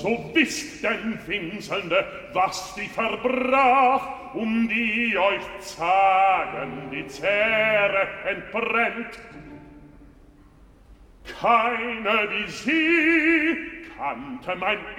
So wisst denn, Winselnde, was die verbrach, die euch zagen die Zähre entbrennt. Keine wie sie kannte mein